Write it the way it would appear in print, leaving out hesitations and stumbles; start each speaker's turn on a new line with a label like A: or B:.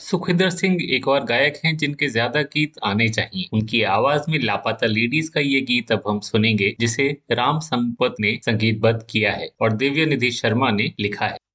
A: सुखविंदर सिंह एक और गायक हैं जिनके ज्यादा गीत आने चाहिए। उनकी आवाज में लापता लेडीज का ये गीत अब हम सुनेंगे, जिसे राम संपत ने संगीतबद्ध किया है और दिव्य निधि शर्मा ने लिखा है।